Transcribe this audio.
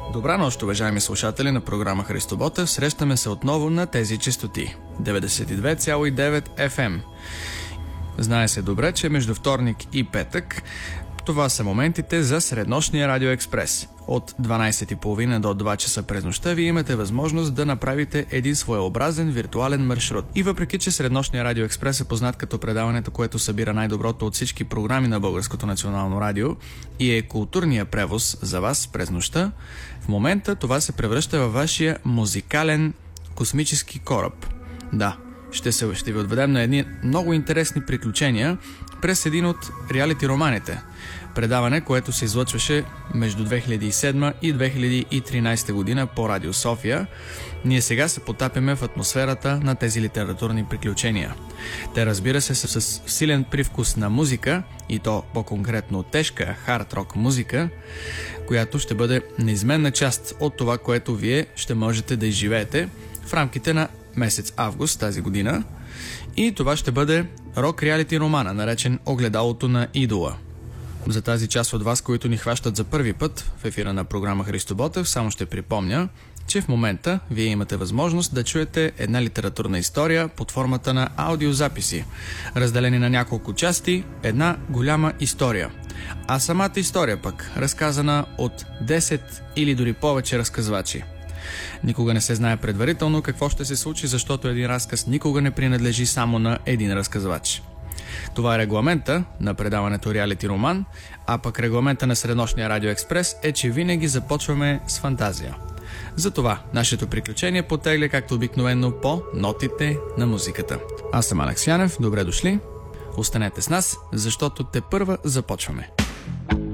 Добра нощ, уважаеми слушатели на програма Христо Ботев. Срещаме се отново на тези честоти 92,9 FM. Знае се добре, че между вторник и петък това са моментите за среднощния радиоекспрес. От 12:30 до 2 часа през нощта вие имате възможност да направите един своеобразен виртуален маршрут. И въпреки, че среднощния радиоекспрес е познат като предаването, което събира най-доброто от всички програми на Българското национално радио и е културния превоз за вас през нощта, в момента това се превръща във вашия музикален космически кораб. Да, ще ви отведем на едни много интересни приключения през един от реалити романите. Предаване, което се излъчваше между 2007 и 2013 година по Радио София. Ние сега се потапяме в атмосферата на тези литературни приключения. Те, разбира се, са с силен привкус на музика, и то по-конкретно тежка хард-рок музика, която ще бъде неизменна част от това, което вие ще можете да изживеете в рамките на месец август тази година. И това ще бъде рок-реалити романа, наречен Огледалото на идола. За тази част от вас, които ни хващат за първи път в ефира на програма Христо Ботев, само ще припомня, че в момента вие имате възможност да чуете една литературна история под формата на аудиозаписи, разделени на няколко части, една голяма история. А самата история пък, разказана от 10 или дори повече разказвачи. Никога не се знае предварително какво ще се случи, защото един разказ никога не принадлежи само на един разказвач. Това е регламента на предаването Реалити Роман, а пък регламента на среднощния радиоекспрес е, че винаги започваме с фантазия. Затова нашето приключение потегля както обикновено по нотите на музиката. Аз съм Алекс Янев, добре дошли. Останете с нас, защото тепърва започваме.